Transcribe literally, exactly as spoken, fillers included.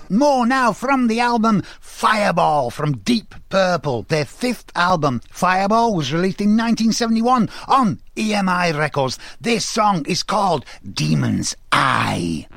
More now from the album Fireball from Deep Purple. Their fifth album, Fireball, was released in nineteen seventy-one on E M I Records. This song is called Demon's Eye.